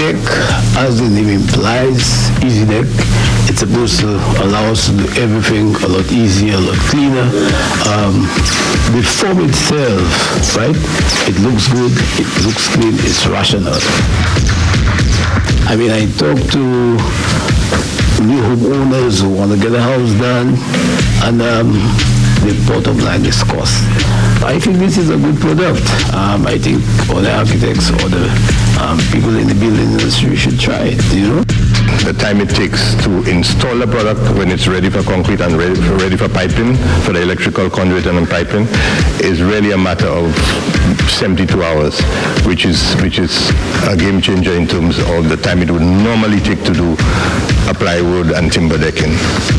EasyDeck, as the name implies, EasyDeck, it's supposed to allow us to do everything a lot easier, a lot cleaner. The form itself, right? It looks good, it looks clean, it's rational. I mean, I talk to new homeowners who want to get a house done, and the bottom line is cost. I think this is a good product. I think all the architects or the people in the building industry should try it, you know? The time it takes to install a product when it's ready for concrete and ready for piping, for the electrical conduit and piping, is really a matter of 72 hours, which is a game changer in terms of the time it would normally take to do a plywood and timber decking.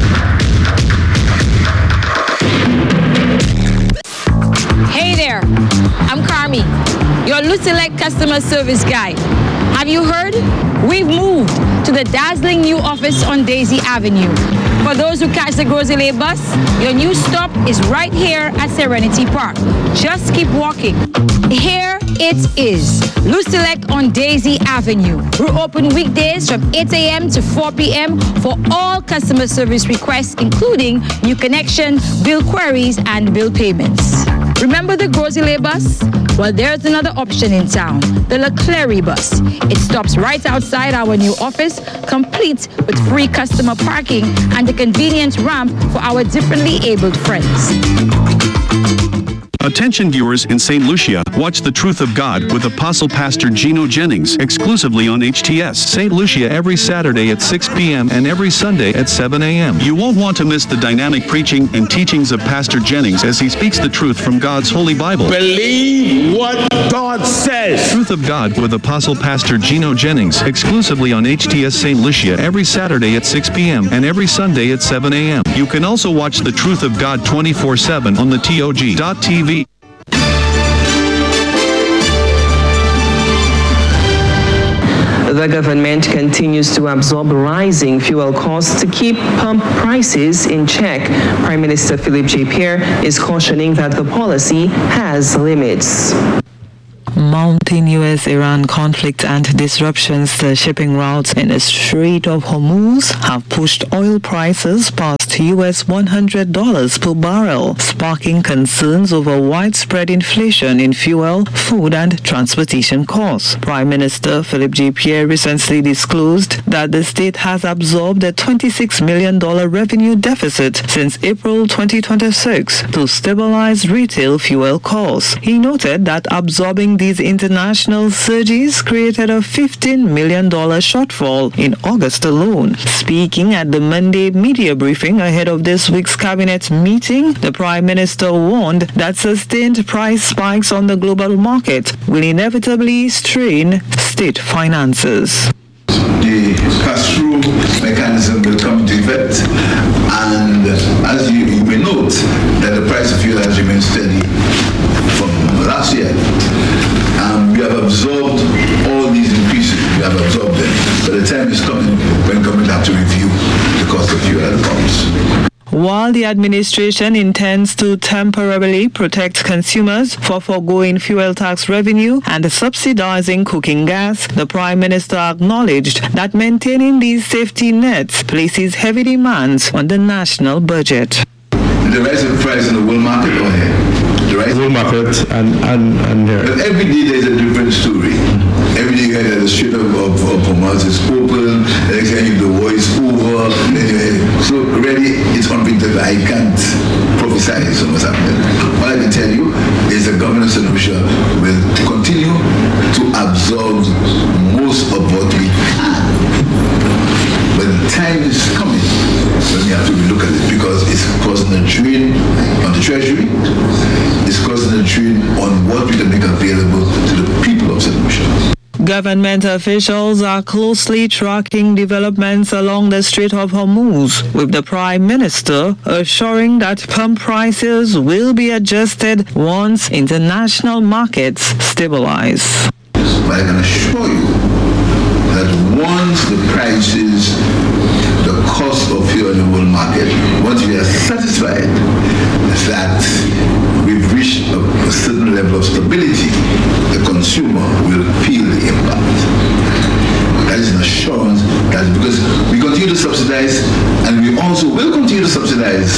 Hey there, I'm Carmi, your Lucilec customer service guy. Have you heard? We've moved to the dazzling new office on Daisy Avenue. For those who catch the Groselay bus, your new stop is right here at Serenity Park. Just keep walking. Here it is, Lucilec on Daisy Avenue. We're open weekdays from 8 a.m. to 4 p.m. for all customer service requests, including new connection, bill queries, and bill payments. Remember the Groselay bus? Well, there's another option in town, the Leclerc bus. It stops right outside our new office, complete with free customer parking and a convenient ramp for our differently abled friends. Attention viewers in St. Lucia, watch The Truth of God with Apostle Pastor Gino Jennings exclusively on HTS St. Lucia every Saturday at 6 p.m. and every Sunday at 7 a.m. You won't want to miss the dynamic preaching and teachings of Pastor Jennings as he speaks the truth from God's Holy Bible. Believe what God says. Truth of God with Apostle Pastor Gino Jennings exclusively on HTS St. Lucia every Saturday at 6 p.m. and every Sunday at 7 a.m. You can also watch The Truth of God 24/7 on the TOG.TV. The government continues to absorb rising fuel costs to keep pump prices in check. Prime Minister Philip J. Pierre is cautioning that the policy has limits. Mounting U.S.-Iran conflict and disruptions to shipping routes in the Strait of Hormuz have pushed oil prices past U.S. $100 per barrel, sparking concerns over widespread inflation in fuel, food and transportation costs. Prime Minister Philip J. Pierre recently disclosed that the state has absorbed a $26 million revenue deficit since April 2026 to stabilize retail fuel costs. He noted that absorbing these international surges created a $15 million shortfall in August alone. Speaking at the Monday media briefing ahead of this week's cabinet meeting, the Prime Minister warned that sustained price spikes on the global market will inevitably strain state finances. The pass-through mechanism will come into effect, and as you may note that the price of fuel has remained steady from last year. We have absorbed all these increases. We have absorbed them. But the time is coming when government have to review the cost of fuel at the pumps. While the administration intends to temporarily protect consumers for foregoing fuel tax revenue and subsidizing cooking gas, the Prime Minister acknowledged that maintaining these safety nets places heavy demands on the national budget. The rise of price in the world market or here? The rise World market and here. But every day there's a different story. Every day the Strait of Hormuz is open, the next time the war is over. So really it's unpredictable. I can't prophesy on what's happening. What I can tell you is the government of Lucia will continue to absorb most of what we can. But the time is coming when we have to look at it because it's causing a drain on the treasury, it's causing a drain on what we can make available to the people of St. Lucia. Government officials are closely tracking developments along the Strait of Hormuz, with the Prime Minister assuring that pump prices will be adjusted once international markets stabilize. But I can assure you that once the prices, the cost of fuel in the world market, once we are satisfied that we've reached a certain level of stability, the consumer will feel the impact. subsidize, and we also will continue to subsidize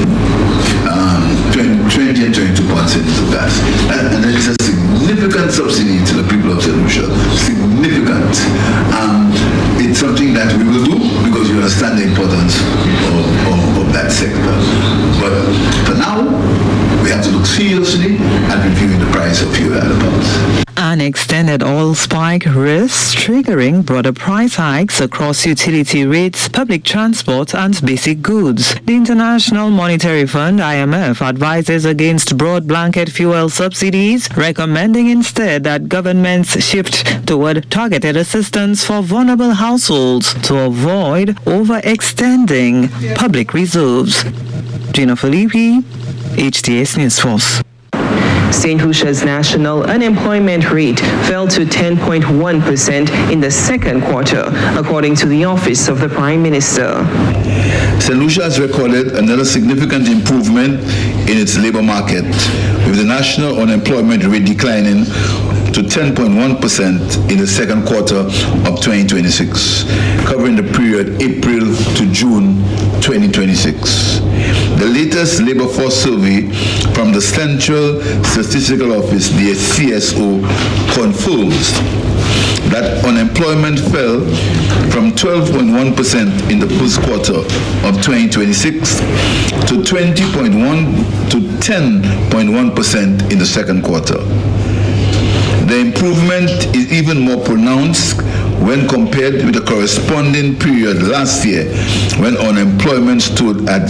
20 and 22% of gas. And that is a significant subsidy to the people of St. Lucia. Significant. It's something that we will do because you understand the importance of that sector. But for now, we have to look seriously at reviewing the price of fuel at the pumps. An extended oil spike risks triggering broader price hikes across utility rates, public transport and basic goods. The International Monetary Fund, IMF, advises against broad blanket fuel subsidies, recommending instead that governments shift toward targeted assistance for vulnerable households to avoid overextending public reserves. Gina Filippi, HTS News Force. St. Lucia's national unemployment rate fell to 10.1% in the second quarter, according to the Office of the Prime Minister. St. Lucia has recorded another significant improvement in its labor market, with the national unemployment rate declining to 10.1% in the second quarter of 2026, covering the period April to June 2026. The latest labor force survey from the Central Statistical Office, the CSO, confirms that unemployment fell from 12.1% in the first quarter of 2026 to 20.1% to 10.1% in the second quarter. The improvement is even more pronounced when compared with the corresponding period last year, when unemployment stood at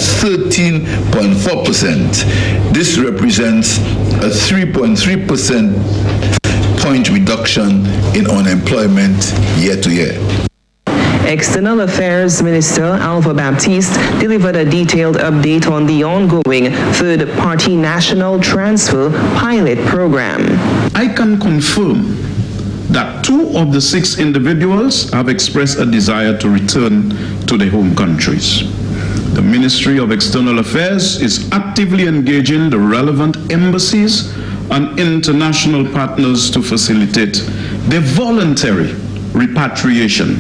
13.4%. This represents a 3.3% point reduction in unemployment year to year. External Affairs Minister Alva Baptiste delivered a detailed update on the ongoing third-party national transfer pilot program. I can confirm that 2 of the 6 individuals have expressed a desire to return to their home countries. The Ministry of External Affairs is actively engaging the relevant embassies and international partners to facilitate their voluntary repatriation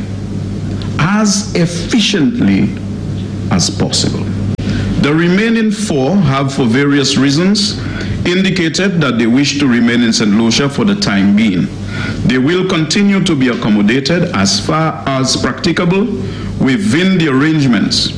as efficiently as possible. The remaining 4 have, for various reasons, indicated that they wish to remain in St. Lucia for the time being. They will continue to be accommodated as far as practicable within the arrangements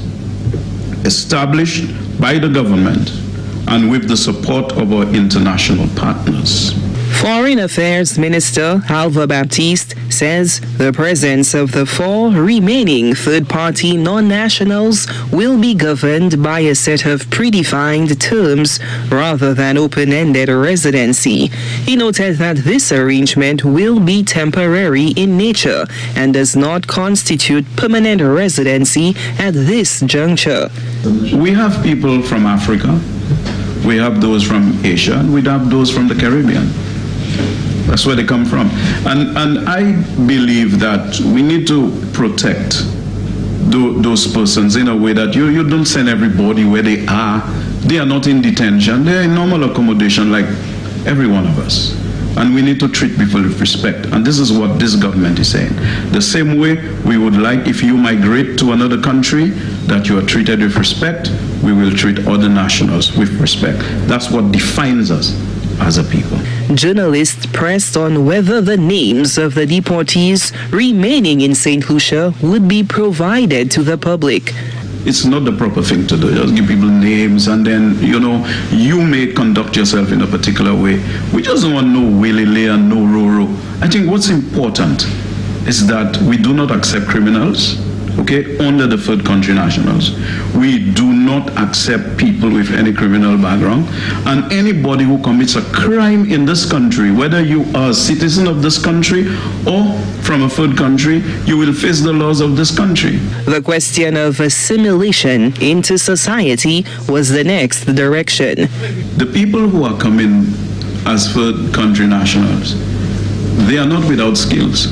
established by the government and with the support of our international partners. Foreign Affairs Minister Alva Baptiste says the presence of the 4 remaining third-party non-nationals will be governed by a set of predefined terms rather than open-ended residency. He noted that this arrangement will be temporary in nature and does not constitute permanent residency at this juncture. We have people from Africa, we have those from Asia, and we have those from the Caribbean. That's where they come from. And I believe that we need to protect those persons in a way that you don't send everybody where they are. They are not in detention. They are in normal accommodation like every one of us. And we need to treat people with respect. And this is what this government is saying. The same way we would like, if you migrate to another country, that you are treated with respect, we will treat other nationals with respect. That's what defines us as a people. Journalists pressed on whether the names of the deportees remaining in St. Lucia would be provided to the public. It's not the proper thing to do. Just give people names and then, you may conduct yourself in a particular way. We just don't want no willy-nilly and no roro. I think what's important is that we do not accept criminals, under the third country nationals. We do not accept people with any criminal background, and anybody who commits a crime in this country, whether you are a citizen of this country or from a third country, you will face the laws of this country. The question of assimilation into society was the next direction. The people who are coming as third country nationals, they are not without skills.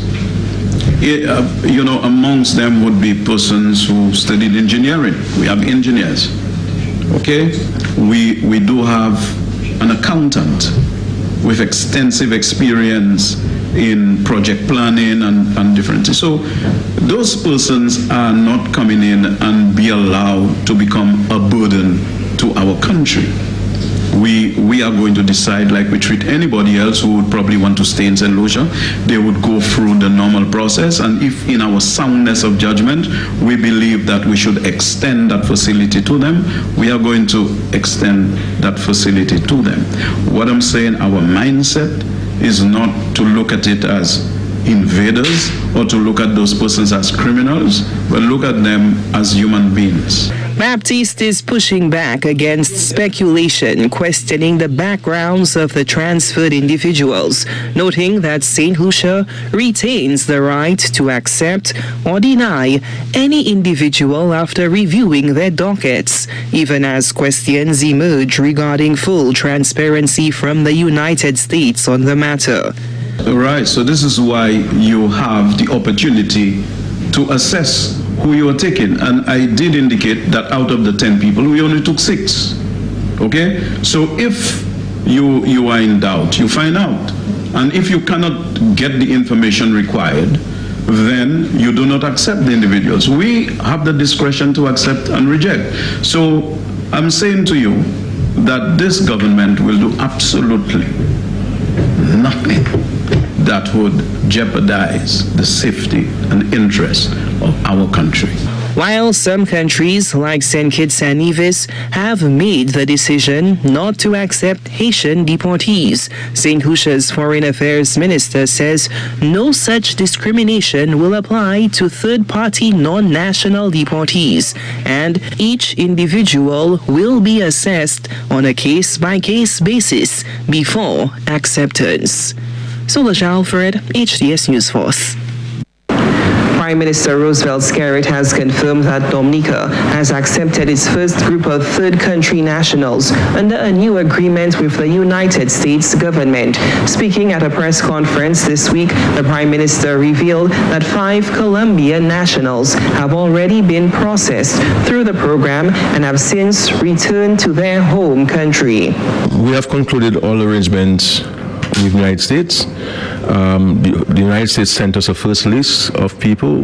Amongst them would be persons who studied engineering. We have engineers, We do have an accountant with extensive experience in project planning and different things. So those persons are not coming in and be allowed to become a burden to our country. We are going to decide like we treat anybody else who would probably want to stay in St. Lucia. They would go through the normal process, and if in our soundness of judgment we believe that we should extend that facility to them, we are going to extend that facility to them. What I'm saying, our mindset is not to look at it as invaders or to look at those persons as criminals, but look at them as human beings. Baptiste is pushing back against speculation questioning the backgrounds of the transferred individuals, noting that St. Lucia retains the right to accept or deny any individual after reviewing their dockets, even as questions emerge regarding full transparency from the United States on the matter. Right, so this is why you have the opportunity to assess who you are taking. And I did indicate that out of the 10 people, we only took 6. Okay? So if you are in doubt, you find out. And if you cannot get the information required, then you do not accept the individuals. We have the discretion to accept and reject. So I'm saying to you that this government will do absolutely nothing that would jeopardize the safety and interest of our country. While some countries like St. Kitts and Nevis have made the decision not to accept Haitian deportees, St. Lucia's Foreign Affairs Minister says no such discrimination will apply to third-party non-national deportees, and each individual will be assessed on a case-by-case basis before acceptance. Solange Alfred, HTS News Force. Prime Minister Roosevelt Skerrit has confirmed that Dominica has accepted its first group of third country nationals under a new agreement with the United States government. Speaking at a press conference this week, the Prime Minister revealed that 5 Colombian nationals have already been processed through the program and have since returned to their home country. We have concluded all arrangements with the United States. The United States sent us a first list of people,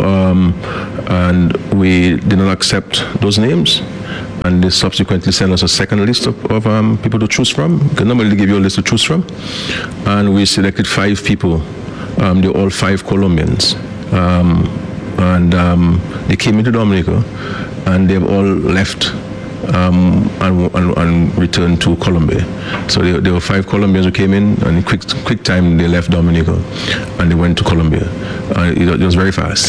and we did not accept those names. And they subsequently sent us a second list of people to choose from. Because normally they give you a list to choose from. And we selected 5 people. They're all 5 Colombians. They came into Dominica, and they've all left and returned to Colombia. So there were 5 Colombians who came in, and in quick time they left Dominica and they went to Colombia. It was very fast.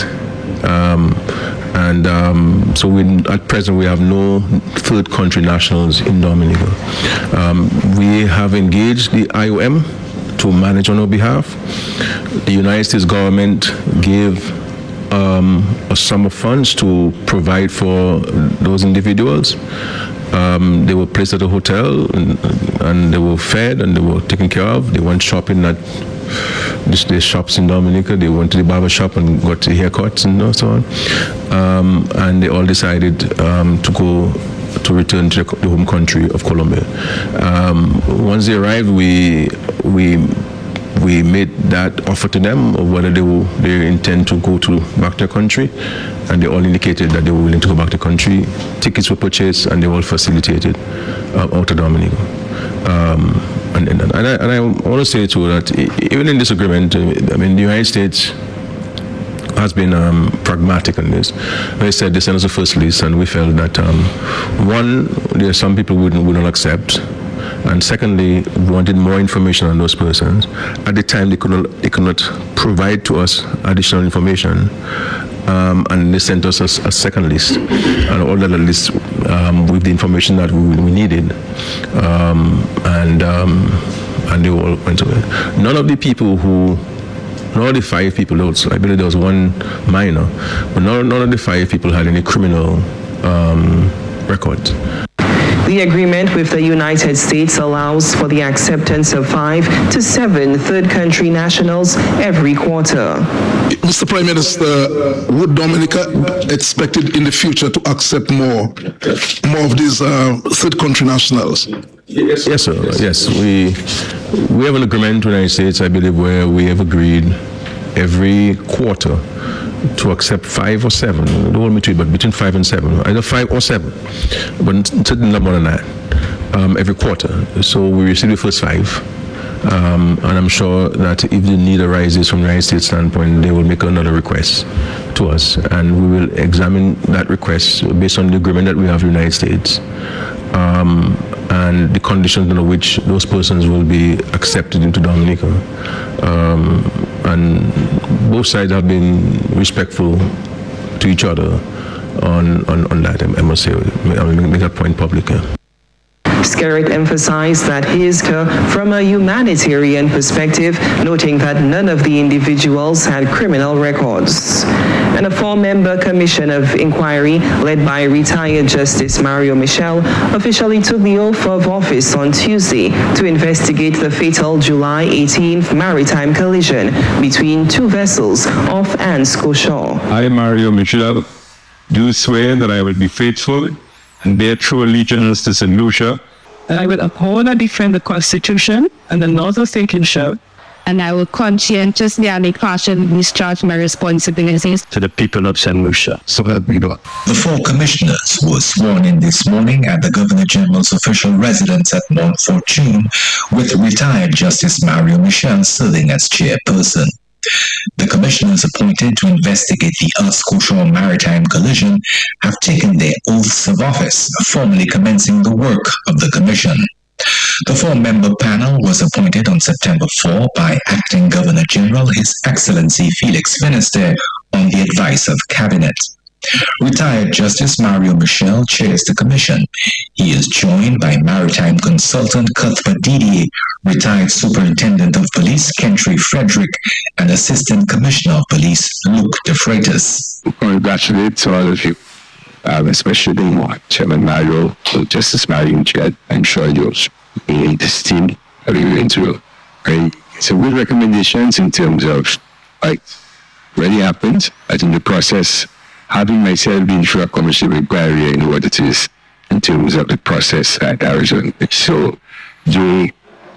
So at present we have no third country nationals in Dominica. We have engaged the IOM to manage on our behalf. The United States government gave a sum of funds to provide for those individuals. They were placed at a hotel and they were fed and they were taken care of. They went shopping at the shops in Dominica. They went to the barber shop and got the haircuts and so on. And they all decided to return to the home country of Colombia. Once they arrived, we made that offer to them of whether they intend to go back to their country, and they all indicated that they were willing to go back to the country. Tickets were purchased and they were all facilitated out of Dominica. And I want to say too that even in this agreement, the United States has been pragmatic on this. They said they sent us a first list, and we felt that one, there are some people we would not accept. And secondly, we wanted more information on those persons. At the time, they could not provide to us additional information, and they sent us a second list, and all that list with the information that we needed, and they all went away. None of the 5 people, I believe there was 1 minor, but none of the 5 people had any criminal records. The agreement with the United States allows for the acceptance of 5 to 7 third country nationals every quarter. Mr. Prime Minister, would Dominica expected in the future to accept more of these third country nationals? Yes, sir. Yes, we have an agreement with the United States, I believe, where we have agreed every quarter to accept 5 or 7, don't hold me to it, but between 5 and 7, either 5 or 7, but certainly not more than that, every quarter. So we received the first 5. And I'm sure that if the need arises from the United States standpoint, they will make another request to us, and we will examine that request based on the agreement that we have with the United States, and the conditions under which those persons will be accepted into Dominica. And both sides have been respectful to each other on that, I must say. I will make that point public. Skerritt emphasized that he is from a humanitarian perspective, noting that none of the individuals had criminal records. And a 4-member commission of inquiry led by retired Justice Mario Michel officially took the oath of office on Tuesday to investigate the fatal July 18th maritime collision between 2 vessels off Anse-Cochon. I, Mario Michel, do swear that I will be faithful and bear true allegiance to St. Lucia. And I will uphold and defend the Constitution and the laws of St. Lucia. And I will conscientiously and impartially discharge my responsibilities to the people of St. Lucia. So help me God. The 4 commissioners were sworn in this morning at the Governor General's official residence at Mount Fortune, with retired Justice Mario Michel serving as chairperson. The commissioners appointed to investigate the Anse-Cochon maritime collision have taken their oaths of office, formally commencing the work of the commission. The 4-member panel was appointed on September 4 by Acting Governor General His Excellency Felix Finisterre on the advice of Cabinet. Retired Justice Mario Michel chairs the commission. He is joined by maritime consultant Cuthbert Didier, retired Superintendent of Police Kentry Frederick, and Assistant Commissioner of Police Luke De Freitas. Congratulate all of you, especially Chairman Mario, Justice Mario Michel. I'm sure you'll be this team going through some good recommendations in terms of really happened. I think the process, having myself been through a commercial inquiry, I know what it is in terms of the process at Arizona. So do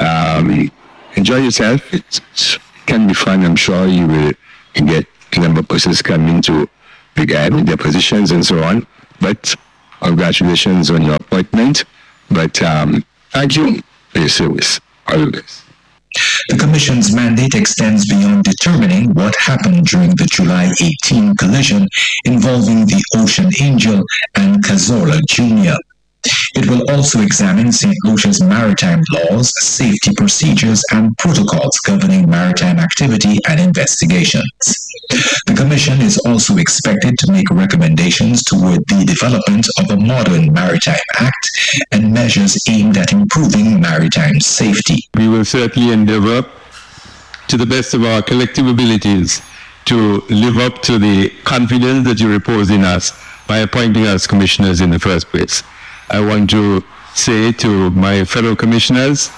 enjoy yourself. It can be fun. I'm sure you will get a number of persons coming to pick their positions and so on. But congratulations on your appointment. But thank you for your service. All the best. The Commission's mandate extends beyond determining what happened during the July 18 collision involving the Ocean Angel and Cazorla Jr. It will also examine St. Lucia's maritime laws, safety procedures, and protocols governing maritime activity and investigations. The Commission is also expected to make recommendations toward the development of a modern Maritime Act and measures aimed at improving maritime safety. We will certainly endeavor to the best of our collective abilities to live up to the confidence that you repose in us by appointing us commissioners in the first place. I want to say to my fellow commissioners,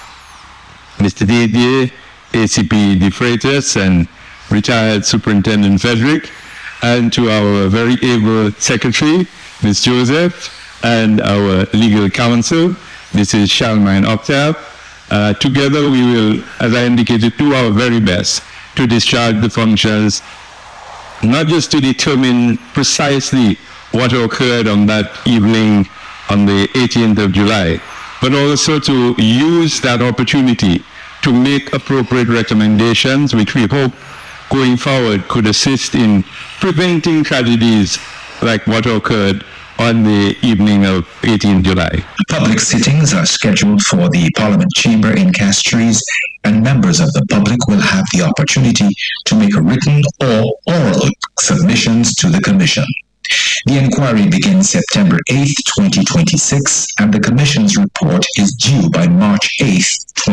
Mr. Didier, ACP De Freitas, and retired Superintendent Frederick, and to our very able Secretary, Ms. Joseph, and our legal counsel, Mrs. Shalmine Octave. Together we will, as I indicated, do our very best to discharge the functions, not just to determine precisely what occurred on that evening on the 18th of July, but also to use that opportunity to make appropriate recommendations, which we hope going forward could assist in preventing tragedies like what occurred on the evening of 18 July. Public sittings are scheduled for the Parliament Chamber in Castries, and members of the public will have the opportunity to make written or oral submissions to the Commission. The inquiry begins September 8, 2026, and the Commission's report is due by March 8,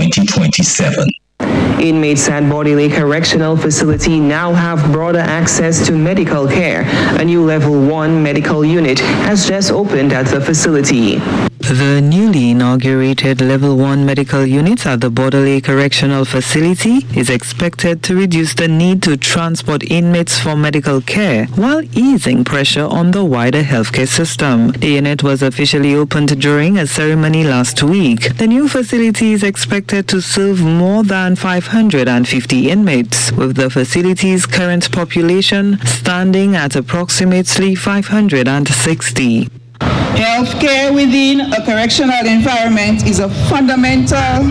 2027. Inmates at Body Lake Correctional Facility now have broader access to medical care. A new Level 1 medical unit has just opened at the facility. The newly inaugurated Level 1 medical unit at the Body Lake Correctional Facility is expected to reduce the need to transport inmates for medical care while easing pressure on the wider healthcare system. The unit was officially opened during a ceremony last week. The new facility is expected to serve more than 1,550 inmates, with the facility's current population standing at approximately 560. Healthcare within a correctional environment is a fundamental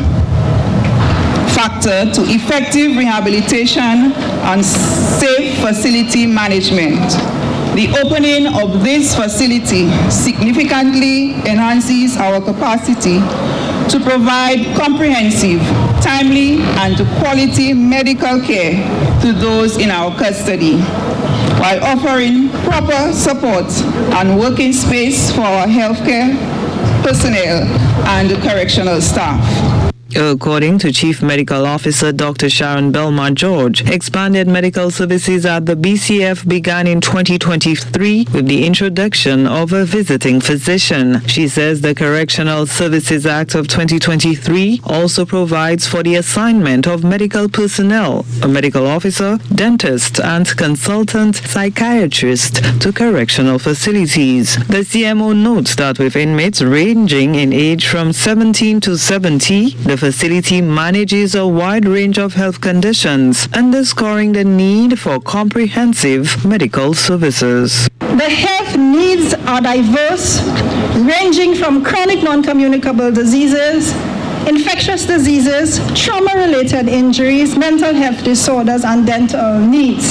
factor to effective rehabilitation and safe facility management. The opening of this facility significantly enhances our capacity to provide comprehensive, timely, and quality medical care to those in our custody, while offering proper support and working space for our healthcare personnel and the correctional staff. According to Chief Medical Officer Dr. Sharon Belmar George, expanded medical services at the BCF began in 2023 with the introduction of a visiting physician. She says the Correctional Services Act of 2023 also provides for the assignment of medical personnel, a medical officer, dentist, and consultant psychiatrist to correctional facilities. The CMO notes that with inmates ranging in age from 17 to 70, the facility manages a wide range of health conditions, underscoring the need for comprehensive medical services. The health needs are diverse, ranging from chronic non-communicable diseases, infectious diseases, trauma-related injuries, mental health disorders, and dental needs.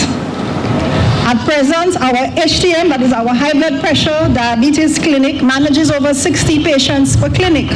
At present, our HTM, that is our high blood pressure diabetes clinic, manages over 60 patients per clinic.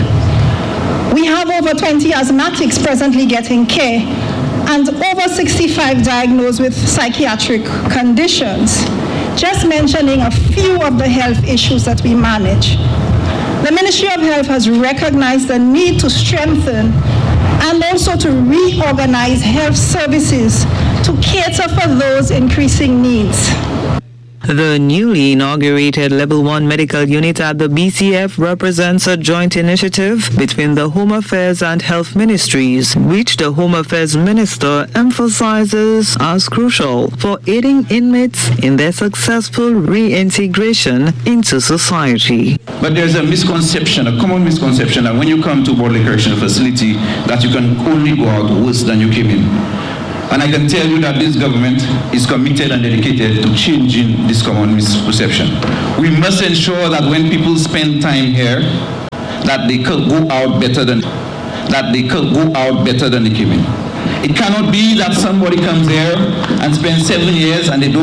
We have over 20 asthmatics presently getting care and over 65 diagnosed with psychiatric conditions. Just mentioning a few of the health issues that we manage. The Ministry of Health has recognized the need to strengthen and also to reorganize health services to cater for those increasing needs. The newly inaugurated Level 1 Medical Unit at the BCF represents a joint initiative between the Home Affairs and Health Ministries, which the Home Affairs Minister emphasizes as crucial for aiding inmates in their successful reintegration into society. But there's a misconception, a common misconception, that when you come to Bodley Correctional Facility, that you can only go out worse than you came in. And I can tell you that this government is committed and dedicated to changing this common misperception. We must ensure that when people spend time here, that they could go out better than they came in. It cannot be that somebody comes there and spends 7 years and they don't